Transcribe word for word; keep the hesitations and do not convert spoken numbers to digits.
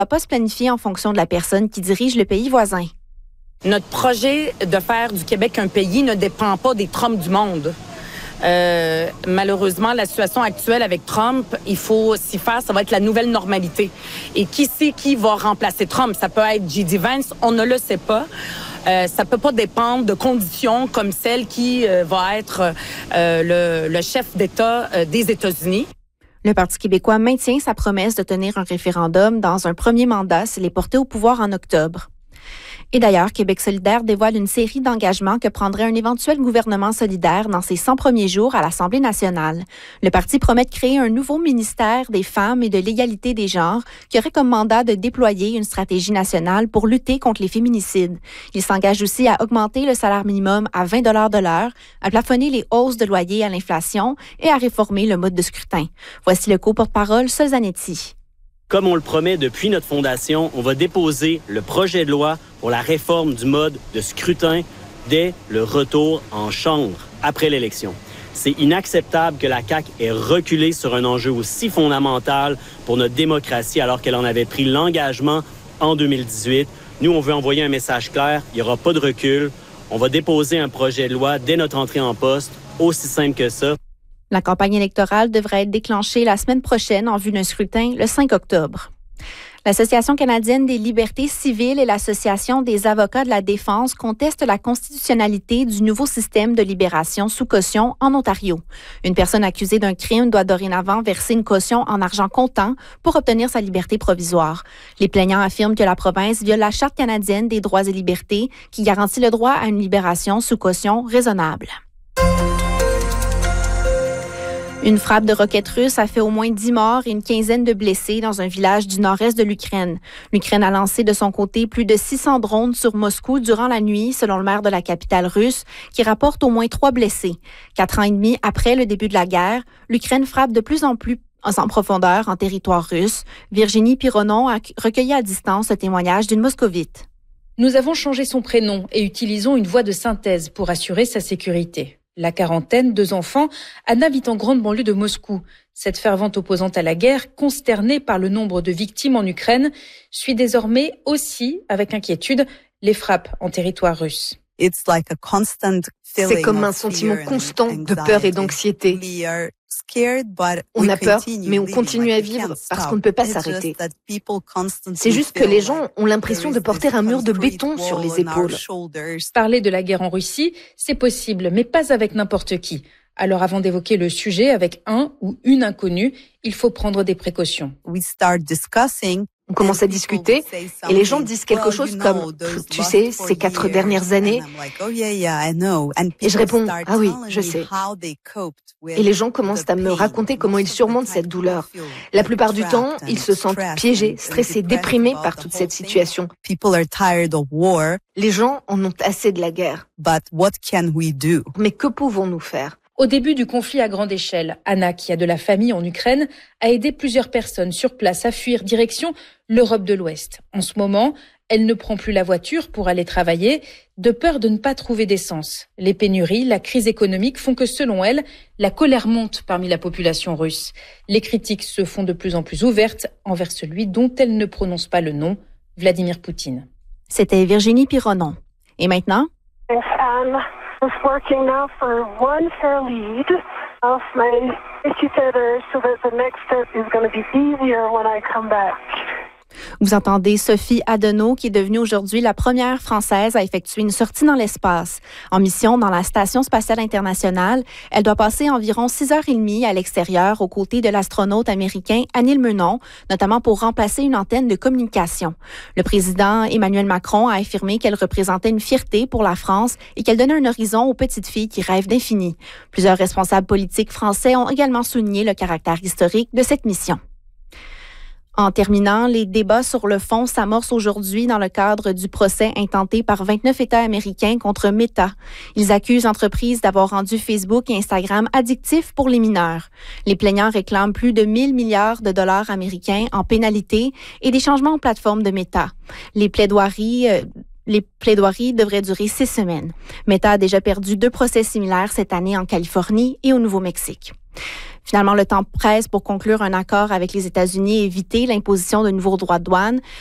va pas se planifier en fonction de la personne qui dirige le pays voisin. Notre projet de faire du Québec un pays ne dépend pas des Trump du monde. Euh, malheureusement, la situation actuelle avec Trump, il faut s'y faire, ça va être la nouvelle normalité. Et qui sait qui va remplacer Trump? Ça peut être J D Vance, on ne le sait pas. Euh, ça peut pas dépendre de conditions comme celle qui euh, va être euh, le, le chef d'État euh, des États-Unis. Le Parti québécois maintient sa promesse de tenir un référendum dans un premier mandat s'il est porté au pouvoir en octobre. Et d'ailleurs, Québec solidaire dévoile une série d'engagements que prendrait un éventuel gouvernement solidaire dans ses cent premiers jours à l'Assemblée nationale. Le parti promet de créer un nouveau ministère des femmes et de l'égalité des genres qui aurait comme mandat de déployer une stratégie nationale pour lutter contre les féminicides. Il s'engage aussi à augmenter le salaire minimum à vingt dollars de l'heure, à plafonner les hausses de loyer à l'inflation et à réformer le mode de scrutin. Voici le co-porte-parole, Sol Zanetti. Comme on le promet depuis notre fondation, on va déposer le projet de loi pour la réforme du mode de scrutin dès le retour en chambre après l'élection. C'est inacceptable que la C A Q ait reculé sur un enjeu aussi fondamental pour notre démocratie alors qu'elle en avait pris l'engagement en deux mille dix-huit. Nous, on veut envoyer un message clair, il n'y aura pas de recul. On va déposer un projet de loi dès notre entrée en poste, aussi simple que ça. La campagne électorale devrait être déclenchée la semaine prochaine en vue d'un scrutin le cinq octobre. L'Association canadienne des libertés civiles et l'Association des avocats de la défense contestent la constitutionnalité du nouveau système de libération sous caution en Ontario. Une personne accusée d'un crime doit dorénavant verser une caution en argent comptant pour obtenir sa liberté provisoire. Les plaignants affirment que la province viole la Charte canadienne des droits et libertés qui garantit le droit à une libération sous caution raisonnable. Une frappe de roquettes russes a fait au moins dix morts et une quinzaine de blessés dans un village du nord-est de l'Ukraine. L'Ukraine a lancé de son côté plus de six cents drones sur Moscou durant la nuit, selon le maire de la capitale russe, qui rapporte au moins trois blessés. Quatre ans et demi après le début de la guerre, l'Ukraine frappe de plus en plus en profondeur en territoire russe. Virginie Pironon a recueilli à distance le témoignage d'une moscovite. Nous avons changé son prénom et utilisons une voix de synthèse pour assurer sa sécurité. La quarantaine, deux enfants, Anna vit en grande banlieue de Moscou. Cette fervente opposante à la guerre, consternée par le nombre de victimes en Ukraine, suit désormais aussi, avec inquiétude, les frappes en territoire russe. C'est comme un sentiment constant de peur et d'anxiété. On a peur, mais on continue à vivre parce qu'on ne peut pas s'arrêter. C'est juste que les gens ont l'impression de porter un mur de béton sur les épaules. Parler de la guerre en Russie, c'est possible, mais pas avec n'importe qui. Alors avant d'évoquer le sujet avec un ou une inconnue, il faut prendre des précautions. On commence à discuter et les gens disent quelque chose comme « Tu sais, ces quatre dernières années… » Et je réponds « Ah oui, je sais. » Et les gens commencent à me raconter comment ils surmontent cette douleur. La plupart du temps, ils se sentent piégés, stressés, déprimés par toute cette situation. Les gens en ont assez de la guerre. Mais que pouvons-nous faire ? Au début du conflit à grande échelle, Anna, qui a de la famille en Ukraine, a aidé plusieurs personnes sur place à fuir direction l'Europe de l'Ouest. En ce moment, elle ne prend plus la voiture pour aller travailler, de peur de ne pas trouver d'essence. Les pénuries, la crise économique font que, selon elle, la colère monte parmi la population russe. Les critiques se font de plus en plus ouvertes envers celui dont elle ne prononce pas le nom, Vladimir Poutine. C'était Virginie Pironon. Et maintenant? I was working now for one fair lead of my educator so that the next step is going to be easier when I come back. Vous entendez Sophie Adenau, qui est devenue aujourd'hui la première Française à effectuer une sortie dans l'espace. En mission dans la Station spatiale internationale, elle doit passer environ six heures trente à l'extérieur aux côtés de l'astronaute américain Anil Menon, notamment pour remplacer une antenne de communication. Le président Emmanuel Macron a affirmé qu'elle représentait une fierté pour la France et qu'elle donnait un horizon aux petites filles qui rêvent d'infini. Plusieurs responsables politiques français ont également souligné le caractère historique de cette mission. En terminant, les débats sur le fond s'amorcent aujourd'hui dans le cadre du procès intenté par vingt-neuf États américains contre Meta. Ils accusent l'entreprise d'avoir rendu Facebook et Instagram addictifs pour les mineurs. Les plaignants réclament plus de mille milliards de dollars américains en pénalités et des changements aux plateformes de Meta. Les plaidoiries... Euh, Les plaidoiries devraient durer six semaines. Meta a déjà perdu deux procès similaires cette année en Californie et au Nouveau-Mexique. Finalement, le temps presse pour conclure un accord avec les États-Unis et éviter l'imposition de nouveaux droits de douane.